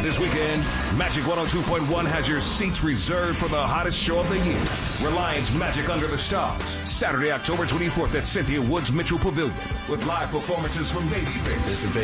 This weekend, Magic 102.1 has your seats reserved for the hottest show of the year. Reliance Magic Under the Stars. Saturday, October 24th at Cynthia Woods Mitchell Pavilion with live performances from Babyface,